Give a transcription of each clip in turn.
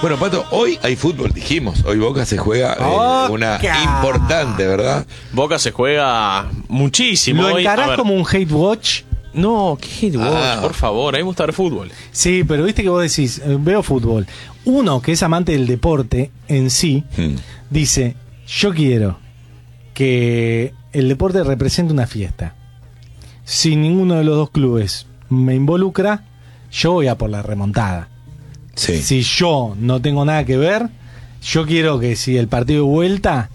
Bueno, Pato, hoy hay fútbol, dijimos. Hoy Boca se juega una importante, ¿verdad? Boca se juega muchísimo. ¿Lo encarás como un hate watch? No, qué hate watch, por favor. A mí me gusta ver fútbol. Sí, pero viste que vos decís, veo fútbol. Uno que es amante del deporte en sí, dice, yo quiero que el deporte represente una fiesta. Si ninguno de los dos clubes me involucra, yo voy a por la remontada. Sí. Si yo no tengo nada que ver, yo quiero que si el partido de vuelta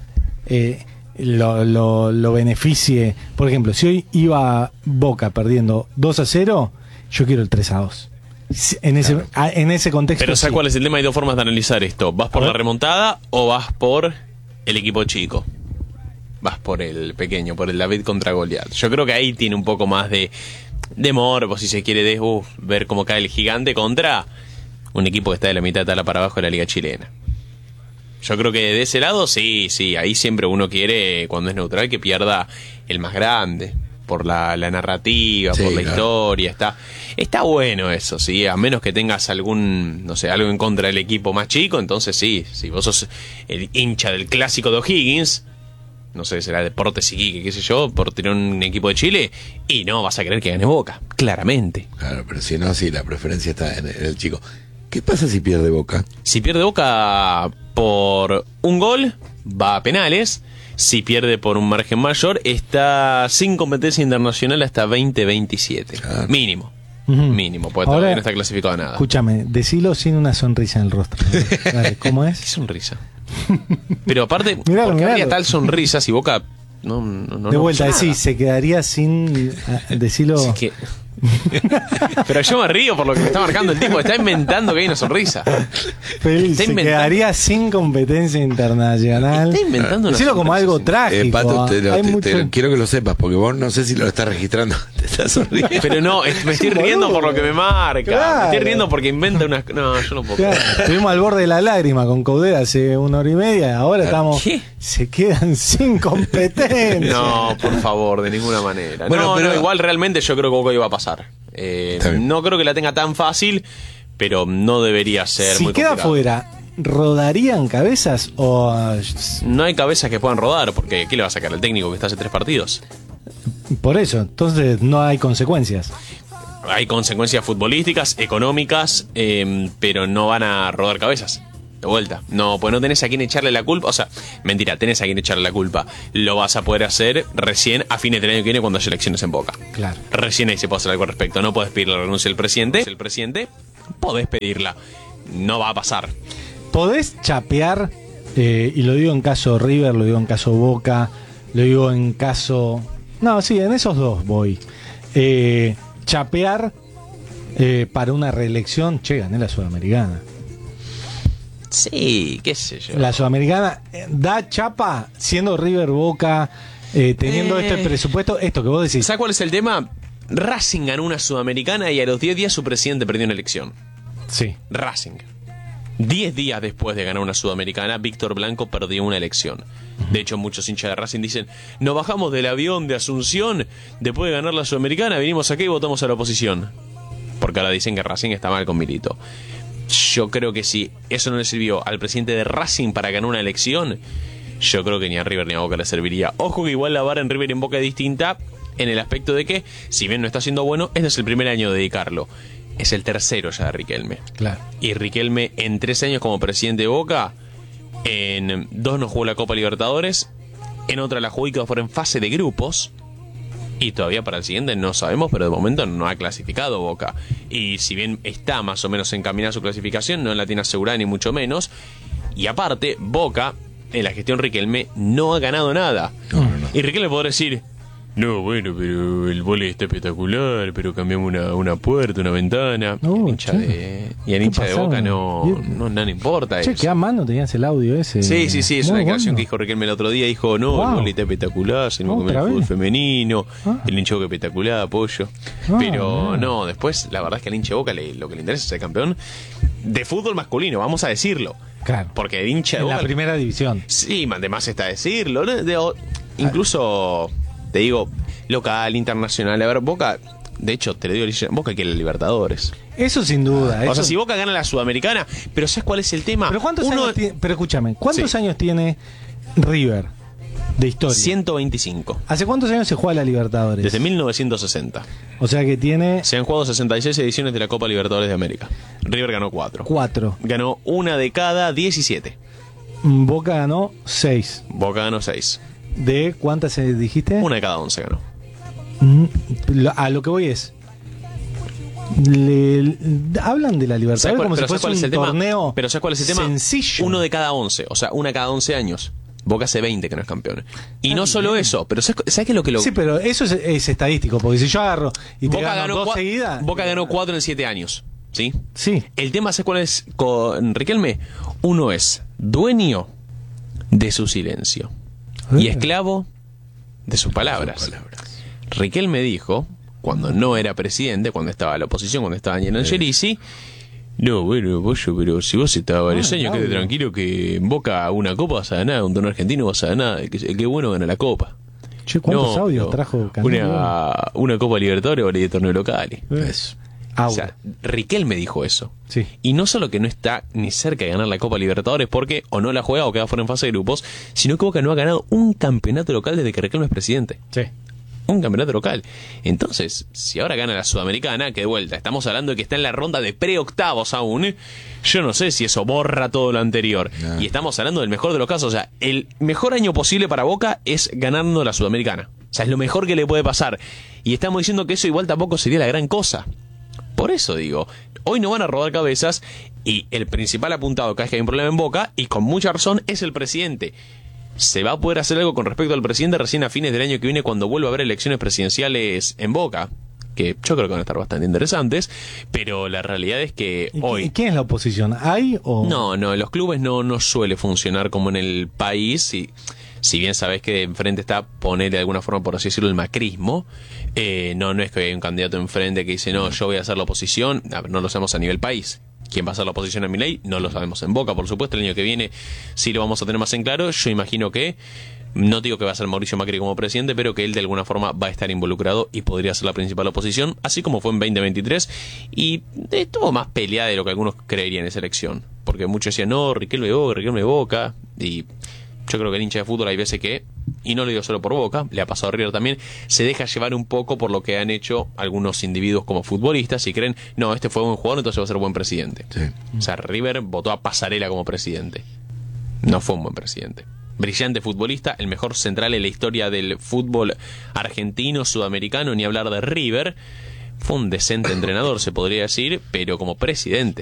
lo beneficie. Por ejemplo, si hoy iba Boca perdiendo 2-0, yo quiero el 3-2. En ese contexto. Pero ¿sabes sí. cuál es el tema? Hay dos formas de analizar esto. ¿Vas por la remontada o vas por el equipo chico? Vas por el pequeño, por el David contra Goliat. Yo creo que ahí tiene un poco más de morbo, si se quiere, de ver cómo cae el gigante contra un equipo que está de la mitad de tabla para abajo de la liga chilena. Yo creo que de ese lado, sí, ahí siempre uno quiere, cuando es neutral, que pierda el más grande, por la narrativa, por la historia. Está bueno eso, sí, a menos que tengas algo en contra del equipo más chico, entonces sí, si vos sos el hincha del clásico de O'Higgins, no sé, será Deportes Iquique, qué sé yo, por tener un equipo de Chile, y no vas a querer que gane Boca, claramente. Claro, pero si no, sí, la preferencia está en el chico. ¿Qué pasa si pierde Boca? Si pierde Boca por un gol, va a penales. Si pierde por un margen mayor, está sin competencia internacional hasta 2027. Claro. Mínimo, porque ahora, todavía no está clasificado a nada. Escúchame, decilo sin una sonrisa en el rostro. Dale, ¿cómo es? ¿Qué sonrisa? Pero aparte, miralo. habría tal sonrisa si Boca no de vuelta, sí, se quedaría sin decirlo. Pero yo me río por lo que me está marcando el tipo. Está inventando que hay una sonrisa. Feliz, se quedaría sin competencia internacional. Está inventando una decirlo como algo trágico. Pato, quiero que lo sepas, porque vos no sé si lo estás registrando. Te estás sonriendo. Pero no, me estoy riendo por lo que me marca. Claro. Me estoy riendo porque inventa unas. No, yo no puedo. Claro. Estuvimos al borde de la lágrima con Caudera hace 1 hora y media. Ahora estamos. ¿Qué? Se quedan sin competencia. No, por favor, de ninguna manera. Bueno, pero igual realmente yo creo que Boca iba a pasar. No creo que la tenga tan fácil, pero no debería ser si muy queda complicado. fuera, ¿rodarían cabezas o...? No hay cabezas que puedan rodar, porque ¿qué le va a sacar al técnico que está hace 3 partidos? Por eso, entonces no hay consecuencias. Hay consecuencias futbolísticas, económicas, pero no van a rodar cabezas. De vuelta. No, pues no tenés a quién echarle la culpa. O sea, mentira, tenés a quién echarle la culpa. Lo vas a poder hacer recién a fines del año que viene cuando haya elecciones en Boca. Claro. Recién ahí se puede hacer algo al respecto. No podés pedir la renuncia del presidente. El presidente, podés pedirla. No va a pasar. Podés chapear, y lo digo en caso River, lo digo en caso Boca, lo digo en caso... No, sí, en esos dos voy. Chapear para una reelección. Che, gané la Sudamericana. Sí, qué sé yo. La Sudamericana da chapa siendo River, Boca, teniendo este presupuesto, esto que vos decís. ¿Sabes cuál es el tema? Racing ganó una Sudamericana y a los 10 días su presidente perdió una elección. Sí. Racing. 10 días después de ganar una Sudamericana, Víctor Blanco perdió una elección. De hecho, muchos hinchas de Racing dicen, nos bajamos del avión de Asunción después de ganar la Sudamericana, vinimos aquí y votamos a la oposición. Porque ahora dicen que Racing está mal con Milito. Yo creo que si eso no le sirvió al presidente de Racing para ganar una elección, yo creo que ni a River ni a Boca le serviría. Ojo que igual la vara en River y en Boca es distinta en el aspecto de que, si bien no está siendo bueno, este es el primer año de dedicarlo. Es el tercero ya de Riquelme. Claro. Y Riquelme en 3 años como presidente de Boca, en 2 no jugó la Copa Libertadores, en otra la jugó y quedó fuera en fase de grupos. Y todavía para el siguiente no sabemos, pero de momento no ha clasificado Boca. Y si bien está más o menos encaminada su clasificación, no la tiene asegurada ni mucho menos. Y aparte, Boca, en la gestión Riquelme, no ha ganado nada. No. Y Riquelme podrá decir, no, bueno, pero el vóley está espectacular, pero cambiamos una puerta, una ventana. Y al hincha de Boca no le importa che, eso. qué a mano tenías el audio ese. Sí, es una declaración bueno que dijo Riquelme el otro día. Dijo, no, el vóley está espectacular, seguimos con el fútbol femenino, el hincha de Boca espectacular, apoyo. Pero no, después la verdad es que al hincha de Boca lo que le interesa es ser campeón de fútbol masculino, vamos a decirlo. Claro. Porque el hincha de en Boca... la primera división. Sí, además está decirlo, ¿no? Incluso... Te digo, local, internacional. A ver, Boca, de hecho, te lo digo, Boca quiere Libertadores. Eso sin duda. O eso... sea, si Boca gana la Sudamericana, pero ¿sabes cuál es el tema? Pero ¿cuántos años tiene? Pero escúchame, ¿cuántos años tiene River de historia? 125. ¿Hace cuántos años se juega la Libertadores? Desde 1960. O sea que tiene... Se han jugado 66 ediciones de la Copa Libertadores de América. River ganó 4. 4. Ganó una de cada 17. Boca ganó 6. Boca ganó 6. ¿De cuántas dijiste? Una de cada 11 ganó. A lo que voy es... hablan de la Libertadores como si fuese un torneo. Pero ¿sabes cuál es el tema? Sencillo. Uno de cada 11. O sea, una cada 11 años. Boca hace 20 que no es campeón. Y no solo eso, pero ¿sabes qué es lo que lo...? Sí, pero eso es estadístico, porque si yo agarro y te Boca gano ganó 2 seguidas... Boca ganó 4 en 7 años. ¿Sí? Sí. El tema, ¿sabes cuál es con Riquelme? Uno es dueño de su silencio y esclavo de sus palabras. Riquelme dijo, cuando no era presidente, cuando estaba en la oposición, cuando estaba en Angelici, no, bueno, Pollo, pero si vos estabas varios años, quédate tranquilo que en Boca una copa vas a ganar, un torneo argentino vas a ganar, que bueno gana la copa. Che, ¿cuántos audios trajo Canelo? Una Copa Libertadores o de torneo local. O sea, Riquelme dijo eso. Sí. Y no solo que no está ni cerca de ganar la Copa Libertadores porque o no la juega o queda fuera en fase de grupos, sino que Boca no ha ganado un campeonato local desde que Riquelme es presidente. Sí. Un campeonato local. Entonces, si ahora gana la Sudamericana, que de vuelta, estamos hablando de que está en la ronda de pre-octavos aún, yo no sé si eso borra todo lo anterior. Y estamos hablando del mejor de los casos. O sea, el mejor año posible para Boca es ganando la Sudamericana. O sea, es lo mejor que le puede pasar. Y estamos diciendo que eso igual tampoco sería la gran cosa. Por eso digo, hoy no van a rodar cabezas y el principal apuntado cada vez que hay un problema en Boca, y con mucha razón, es el presidente. ¿Se va a poder hacer algo con respecto al presidente recién a fines del año que viene cuando vuelva a haber elecciones presidenciales en Boca? Que yo creo que van a estar bastante interesantes, pero la realidad es que hoy... ¿Quién es la oposición? ¿Hay o...? No, en los clubes no suele funcionar como en el país, y si bien sabés que enfrente está, poner de alguna forma, por así decirlo, el macrismo, no es que hay un candidato enfrente que dice, no, yo voy a hacer la oposición, no lo sabemos a nivel país. ¿Quién va a ser la oposición a Milei? No lo sabemos en Boca, por supuesto. El año que viene sí lo vamos a tener más en claro. Yo imagino que, no digo que va a ser Mauricio Macri como presidente, pero que él de alguna forma va a estar involucrado y podría ser la principal oposición, así como fue en 2023. Y estuvo más peleada de lo que algunos creerían en esa elección. Porque muchos decían, no, Riquelme Boca. Y yo creo que el hincha de fútbol hay veces que, y no lo digo solo por Boca, le ha pasado a River también, se deja llevar un poco por lo que han hecho algunos individuos como futbolistas y creen, no, este fue buen jugador, entonces va a ser buen presidente. Sí. O sea, River votó a Pasarela como presidente. No fue un buen presidente. Brillante futbolista, el mejor central en la historia del fútbol argentino, sudamericano, ni hablar de River. Fue un decente entrenador, se podría decir, pero como presidente.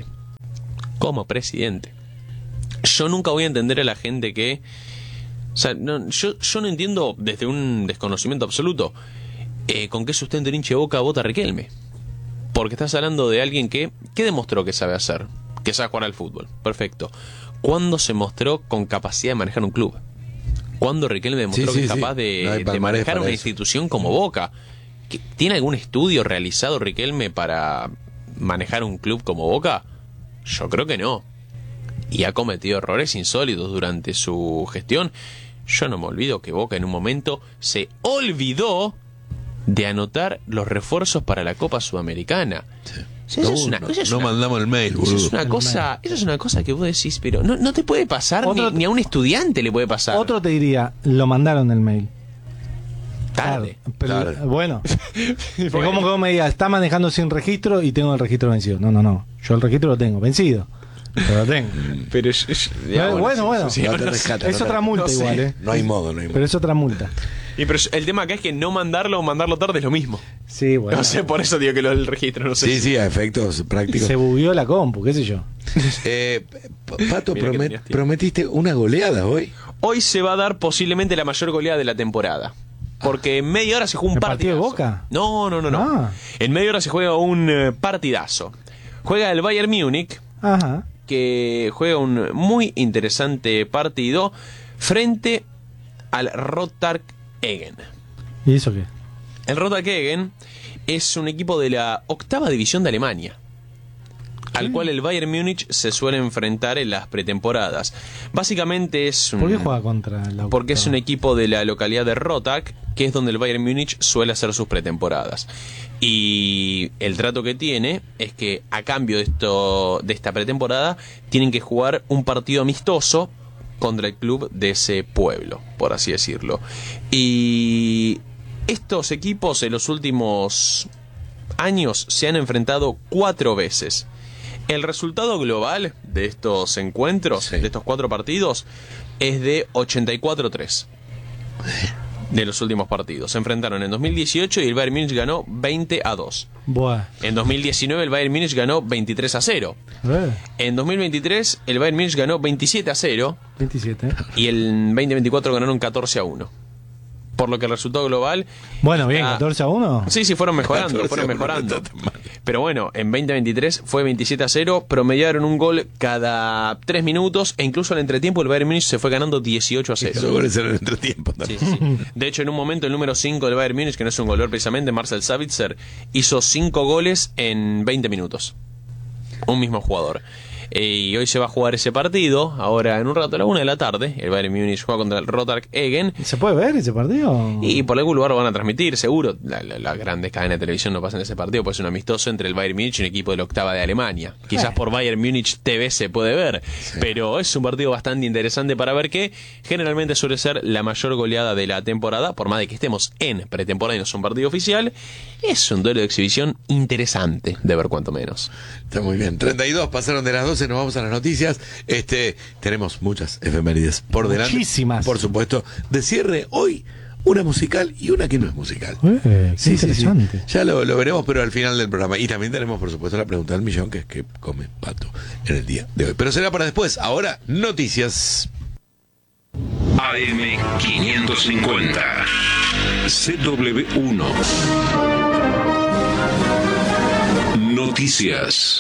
Yo nunca voy a entender a la gente que... O sea, yo no entiendo desde un desconocimiento absoluto con qué sustento el hincha de Boca vota a Riquelme. Porque estás hablando de alguien que demostró que sabe hacer, que sabe jugar al fútbol. Perfecto. ¿Cuándo se mostró con capacidad de manejar un club? ¿Cuándo Riquelme demostró que es capaz de manejar una institución como Boca? ¿Tiene algún estudio realizado Riquelme para manejar un club como Boca? Yo creo que no. Y ha cometido errores insólitos durante su gestión. Yo no me olvido que Boca en un momento se olvidó de anotar los refuerzos para la Copa Sudamericana. Sí. No mandamos el mail, boludo. Eso es una cosa que vos decís, pero no te puede pasar, ni a un estudiante le puede pasar. Otro te diría, lo mandaron el mail. Tarde. Pero, bueno. Es como que vos me digas, está manejando sin registro y tengo el registro vencido. No. Yo el registro lo tengo vencido. Pero lo tengo. Pero bueno. Sí, es otra multa igual, No hay modo. Pero es otra multa. Y pero el tema acá es que no mandarlo o mandarlo tarde es lo mismo. Sí, bueno. No sé, por eso digo que lo del registro, no sé. Sí, a efectos prácticos. Se bugueó la compu, qué sé yo. Pato, prometiste una goleada hoy. Hoy se va a dar posiblemente la mayor goleada de la temporada. Porque en media hora se juega un partidazo. ¿El partido de Boca? No. En media hora se juega un partidazo. Juega el Bayern Múnich. Ajá. Que juega un muy interesante partido frente al Roter Essen. ¿Y eso qué? El Roter Essen es un equipo de la 8ª división de Alemania, al cual el Bayern Múnich se suele enfrentar en las pretemporadas. Básicamente es ¿Por qué juega contra el Augsburg? Porque es un equipo de la localidad de Rotak, que es donde el Bayern Múnich suele hacer sus pretemporadas. Y el trato que tiene es que a cambio de esta pretemporada tienen que jugar un partido amistoso contra el club de ese pueblo, por así decirlo. Y estos equipos en los últimos años se han enfrentado 4 veces. El resultado global de estos encuentros, de estos 4 partidos, es de 84-3. De los últimos partidos. Se enfrentaron en 2018 y el Bayern Múnich ganó 20-2. Buah. En 2019 el Bayern Múnich ganó 23-0. En 2023 el Bayern Múnich ganó 27-0. 27. Y el 2024 ganaron 14-1. Por lo que el resultado global... Bueno, bien, 14-1. Sí, fueron mejorando. Pero bueno, en 2023 fue 27-0, promediaron un gol cada 3 minutos, e incluso al entretiempo el Bayern Múnich se fue ganando 18-0. Esos goles en el entretiempo también. Sí. De hecho, en un momento el número 5 del Bayern Múnich, que no es un goleador precisamente, Marcel Sabitzer, hizo 5 goles en 20 minutos. Un mismo jugador. Y hoy se va a jugar ese partido, ahora en un rato a la 1 de la tarde. El Bayern Múnich juega contra el Rotak Essen. ¿Se puede ver ese partido? Y por algún lugar lo van a transmitir, seguro. Las grandes cadenas de televisión no pasan ese partido, pues es un amistoso entre el Bayern Múnich y un equipo de la octava de Alemania. Quizás por Bayern Múnich TV se puede ver, pero es un partido bastante interesante para ver, que generalmente suele ser la mayor goleada de la temporada, por más de que estemos en pretemporada y no es un partido oficial. Es un duelo de exhibición interesante de ver, cuanto menos. Está muy bien. 32 pasaron de las 12, nos vamos a las noticias. Tenemos muchas efemérides por delante. Muchísimas. Por supuesto. De cierre hoy, una musical y una que no es musical. Qué interesante. Sí. Ya lo veremos, pero al final del programa. Y también tenemos, por supuesto, la pregunta del millón, que es ¿qué come pato en el día de hoy? Pero será para después. Ahora, noticias. AM 550 CW1 Noticias.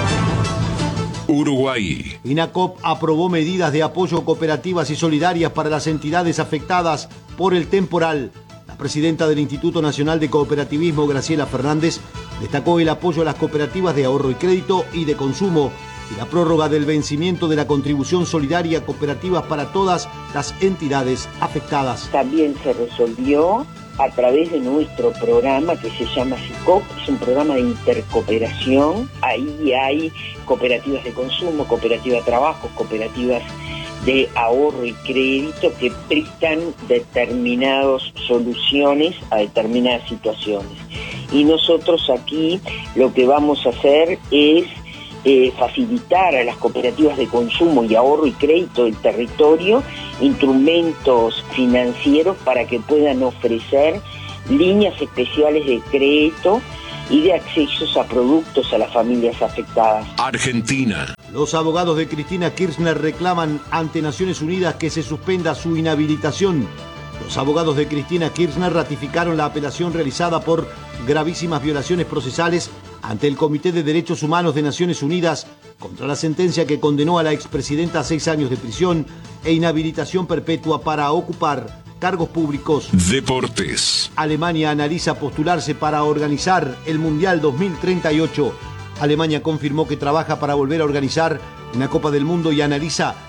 Uruguay. INACOP aprobó medidas de apoyo cooperativas y solidarias para las entidades afectadas por el temporal. La presidenta del Instituto Nacional de Cooperativismo, Graciela Fernández, destacó el apoyo a las cooperativas de ahorro y crédito y de consumo y la prórroga del vencimiento de la contribución solidaria a cooperativas para todas las entidades afectadas. También se resolvió a través de nuestro programa que se llama SICOP, es un programa de intercooperación. Ahí hay cooperativas de consumo, cooperativas de trabajo, cooperativas de ahorro y crédito que prestan determinadas soluciones a determinadas situaciones. Y nosotros aquí lo que vamos a hacer es facilitar a las cooperativas de consumo y ahorro y crédito del territorio instrumentos financieros para que puedan ofrecer líneas especiales de crédito y de accesos a productos a las familias afectadas. Argentina. Los abogados de Cristina Kirchner reclaman ante Naciones Unidas que se suspenda su inhabilitación. Los abogados de Cristina Kirchner ratificaron la apelación realizada por gravísimas violaciones procesales ante el Comité de Derechos Humanos de Naciones Unidas contra la sentencia que condenó a la expresidenta a 6 años de prisión e inhabilitación perpetua para ocupar cargos públicos. Deportes. Alemania analiza postularse para organizar el Mundial 2038. Alemania confirmó que trabaja para volver a organizar una Copa del Mundo y analiza